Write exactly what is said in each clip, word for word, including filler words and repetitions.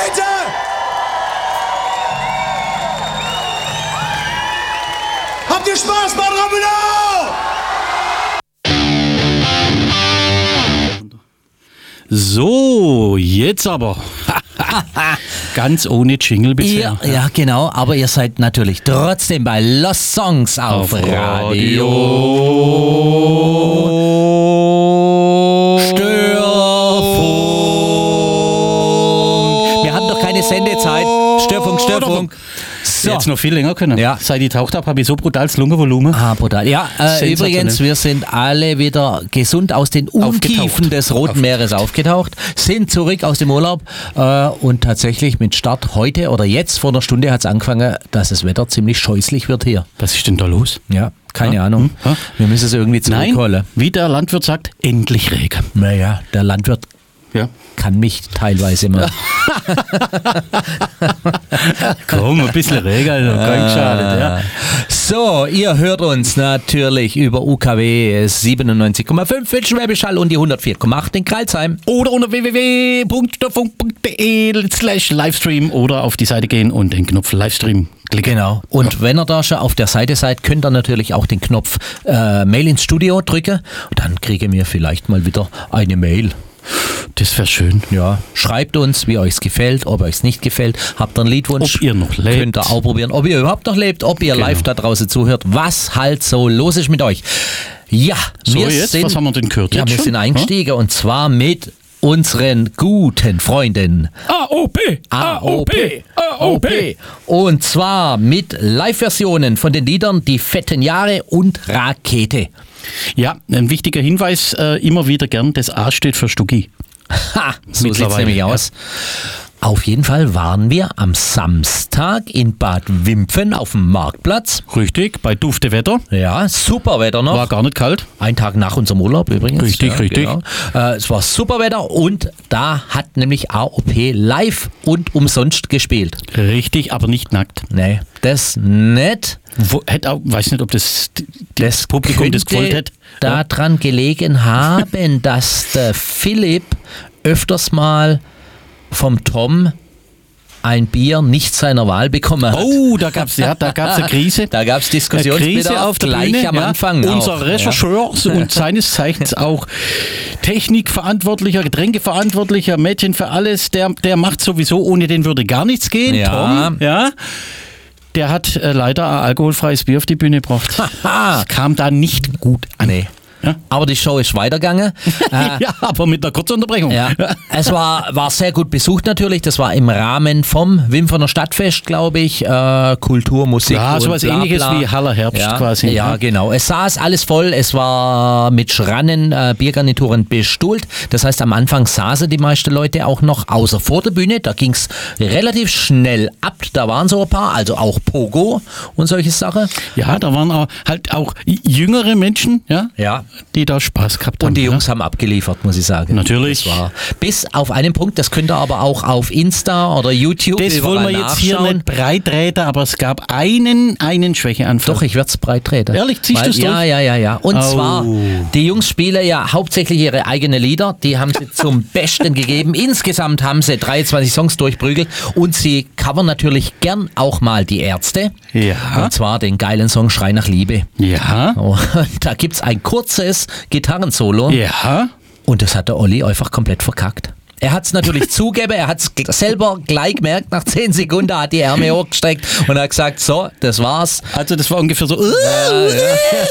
Rakete! Habt ihr Spaß beim Ramelau? So, jetzt aber. Ganz ohne Jingle bisher. Ihr, ja, genau, aber ihr seid natürlich trotzdem bei Lost Songs auf, auf Radio. Störfunk. Wir haben doch keine Sendezeit. Störfunk, Störfunk. So. Jetzt noch viel länger können. Ja. Seit ich taucht habe, habe ich so brutales Lungenvolumen. Ah, brutal. Ja, äh, übrigens, wir sind alle wieder gesund aus den Untiefen des Roten Meeres aufgetaucht, sind zurück aus dem Urlaub äh, und tatsächlich mit Start heute oder jetzt vor einer Stunde hat es angefangen, dass das Wetter ziemlich scheußlich wird hier. Was ist denn da los? Ja, keine ja? Ahnung. Hm? Wir müssen es irgendwie zurückholen. Nein, wie der Landwirt sagt, endlich Regen. Naja, der Landwirt ja. kann mich teilweise mal. Komm, ein bisschen Regen, also kein geschadet, ja. So, ihr hört uns natürlich über U K W siebenundneunzig Komma fünf Schwäbisch Hall und die hundertvier Komma acht in Kralsheim. Oder unter w w w punkt störfunk punkt d e slash Livestream oder auf die Seite gehen und den Knopf Livestream klicken. Genau. Und ja. wenn ihr da schon auf der Seite seid, könnt ihr natürlich auch den Knopf äh, Mail ins Studio drücken und dann kriegen wir vielleicht mal wieder eine Mail. Das wäre schön. Ja, schreibt uns, wie euch es gefällt, ob euch es nicht gefällt. Habt ihr einen Liedwunsch? Ob ihr noch lebt. Könnt ihr auch probieren. Ob ihr überhaupt noch lebt, ob ihr genau. live da draußen zuhört. Was halt so los ist mit euch. Ja, so wir jetzt, sind, was haben wir denn gehört? Ja, jetzt wir schon? sind eingestiegen ja? und zwar mit unseren guten Freunden A O P, A O P, A O P. Und zwar mit Live-Versionen von den Liedern Die fetten Jahre und Rakete. Ja, ein wichtiger Hinweis, äh, immer wieder gern, das A steht für Stuggi. Ha, so sieht es nämlich aus. Ja. Auf jeden Fall waren wir am Samstag in Bad Wimpfen auf dem Marktplatz. Richtig, bei dufte Wetter. Ja, super Wetter noch. War gar nicht kalt. Ein Tag nach unserem Urlaub übrigens. Richtig, ja, richtig. Genau. Äh, es war super Wetter und da hat nämlich A O P live und umsonst gespielt. Richtig, aber nicht nackt. Nee, das nicht. Wo, hätte auch, weiß nicht, ob das, das Publikum das gewollt hätte. Daran gelegen haben, dass der Philipp öfters mal vom Tom ein Bier nicht seiner Wahl bekommen hat. Oh, da gab es ja, da gab's eine Krise. Da gab es Diskussionsbedarf auf der gleich Bühne, am ja. Anfang. Unser auch. Rechercheur ja. und seines Zeichens auch Technikverantwortlicher, Getränkeverantwortlicher, Mädchen für alles, der, der macht sowieso, ohne den würde gar nichts gehen. Ja. Tom, ja. Der hat äh, leider ein alkoholfreies Bier auf die Bühne gebracht. Das kam da nicht gut an. Nee. Ja. Aber die Show ist weitergegangen. äh, ja, aber mit einer kurzen Unterbrechung. Ja. Es war, war sehr gut besucht natürlich. Das war im Rahmen vom Wimpferner Stadtfest, glaube ich. Äh, Kultur, Musik ja, und sowas bla, bla. Ähnliches wie Haller Herbst ja, quasi. Ja, ja, genau. Es saß alles voll. Es war mit Schrannen, äh, Biergarnituren bestuhlt. Das heißt, am Anfang saßen die meisten Leute auch noch außer vor der Bühne. Da ging es relativ schnell ab. Da waren so ein paar, also auch Pogo und solche Sachen. Ja, da waren auch, halt auch jüngere Menschen, ja. Ja. Die da Spaß gehabt haben. Und die Jungs ja? haben abgeliefert, muss ich sagen. Natürlich. Das war bis auf einen Punkt, das könnt ihr aber auch auf Insta oder YouTube das wollen wir jetzt nachschauen. hier nicht breit treten, aber es gab einen, einen Schwächeanfall. Doch, ich werde es breit treten. Ehrlich, ziehst du es durch? Ja, ja, ja, ja. Und oh. zwar, die Jungs spielen ja hauptsächlich ihre eigenen Lieder, die haben sie zum Besten gegeben. Insgesamt haben sie dreiundzwanzig Songs durchprügelt und sie covern natürlich gern auch mal die Ärzte. Ja. Und zwar den geilen Song Schrei nach Liebe. Ja. Und da gibt es ein kurzes Gitarrensolo. Ja. Und das hat der Olli einfach komplett verkackt. Er hat es natürlich zugegeben, er hat es selber gleich gemerkt, nach zehn Sekunden hat die Ärmel hochgestreckt und hat gesagt, so, das war's. Also das war ungefähr so, ja, ja.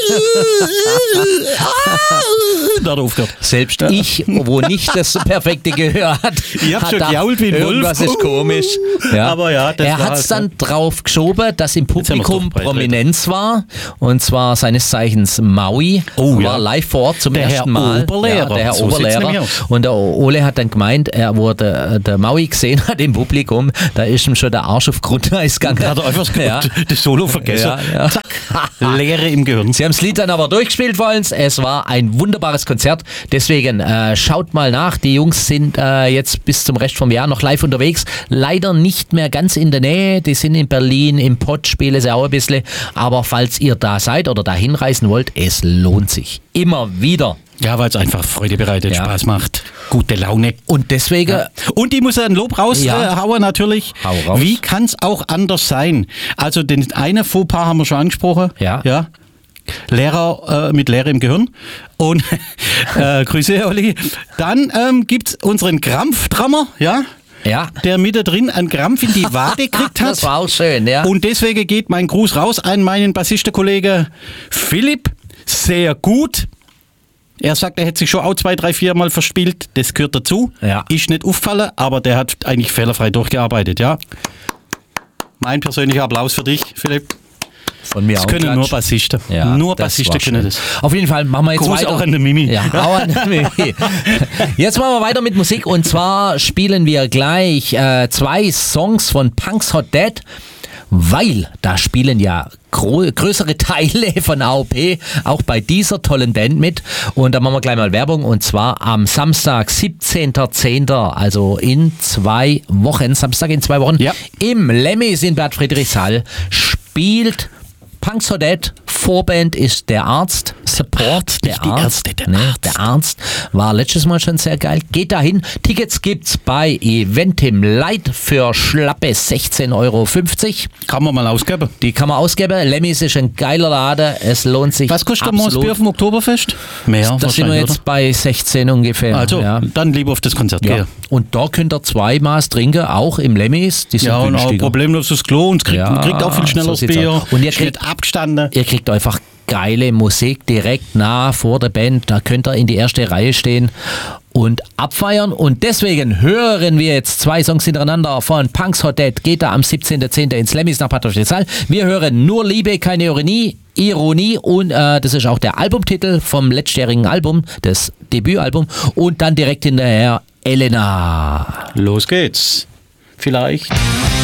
da hat er aufgehört. Selbst ich, wo nicht das perfekte Gehör hat, ich hab hat schon gejault wie ein Wolf. Irgendwas ist komisch. Ja. Aber ja, das er hat es dann drauf geschoben, dass im Publikum Prominenz war, und zwar seines Zeichens Maui, oh, war ja. live vor Ort zum der ersten Herr Mal. Oberlehrer. Ja, der Herr so Oberlehrer. Und der Ole hat dann gemeint, er wurde der Maui gesehen hat im Publikum, da ist ihm schon der Arsch auf Grundeis gegangen. Da hat er einfach ja. das Solo vergessen. Ja, ja. Zack, Leere im Gehirn. Sie haben das Lied dann aber durchgespielt wollen. Es war ein wunderbares Konzert. Deswegen äh, schaut mal nach. Die Jungs sind äh, jetzt bis zum Rest vom Jahr noch live unterwegs. Leider nicht mehr ganz in der Nähe. Die sind in Berlin, im Pott spielen sie auch ein bisschen. Aber falls ihr da seid oder da hinreisen wollt, es lohnt sich. Immer wieder. Ja, weil es einfach Freude bereitet, Ja. Spaß macht, gute Laune. Und deswegen, Ja. Und die muss ein Lob raushauen Ja. äh, natürlich. Hau raus. Wie kann es auch anders sein? Also den einen Fauxpas haben wir schon angesprochen. Ja. ja. Lehrer äh, mit Leere im Gehirn. Und äh, Grüße, Olli. Dann ähm, gibt es unseren Krampfdrammer, ja, ja, der mittendrin einen Krampf in die Wade gekriegt hat. das war auch schön, ja. Und deswegen geht mein Gruß raus an meinen Bassistenkollege Philipp. Sehr gut. Er sagt, er hätte sich schon auch zwei, drei, vier Mal verspielt. Das gehört dazu. Ja. Ist nicht auffallen, aber der hat eigentlich fehlerfrei durchgearbeitet, ja. Mein persönlicher Applaus für dich, Philipp. Von mir Das auch können Klatsch. nur Bassisten. Ja, nur das Bassisten war können schön. das. Auf jeden Fall machen wir jetzt Gruß weiter. auch an den Mimi. Ja, auch an den Mimi. Jetzt machen wir weiter mit Musik und zwar spielen wir gleich äh, zwei Songs von Punks Hot Dead, weil da spielen ja gro- größere Teile von A O P auch bei dieser tollen Band mit. Und da machen wir gleich mal Werbung und zwar am Samstag, siebzehnter zehnter also in zwei Wochen, Samstag in zwei Wochen, Ja. im Lemmys in Bad Friedrichshall spielt Punks Hot Dead. Vorband ist der Arzt, Support, der nicht die Arzt. Ärzte, der Ne, Arzt. Der Arzt war letztes Mal schon sehr geil. Geht dahin. Tickets gibt's bei Eventim Light für schlappe sechzehn Euro fünfzig. Kann man mal ausgeben. Die kann man ausgeben. Lemmys ist ein geiler Laden. Es lohnt sich. Was kostet der absolut. Moosbier vom Oktoberfest? Mehr Da sind wir wahrscheinlich, jetzt bei sechzehn ungefähr. oder? Also, ja. dann lieber auf das Konzert Ja. gehen. Und da könnt ihr zwei Maß trinken, auch im Lemmys. Die sind Ja, und auch günstiger. problemlos aufs Klo und kriegt, Ja, kriegt auch viel schneller so das sieht's Bier. aus. Und ihr Ist kriegt- nicht abgestanden. Ihr kriegt einfach geile Musik direkt nah vor der Band. Da könnt ihr in die erste Reihe stehen und abfeiern. Und deswegen hören wir jetzt zwei Songs hintereinander von Punks Hot Dead. Geht da am siebzehnten zehnten ins Lemmys nach Bad Friedrichshall. Wir hören Nur Liebe, keine Ironie. Ironie und äh, das ist auch der Albumtitel vom letztjährigen Album, das Debütalbum. Und dann direkt hinterher Elena. Los geht's. Vielleicht.